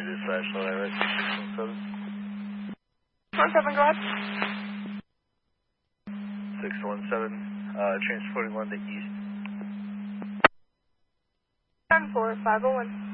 dispatch, low IRS 617. 17, go ahead. 617, transporting one to east. 10-4, 501.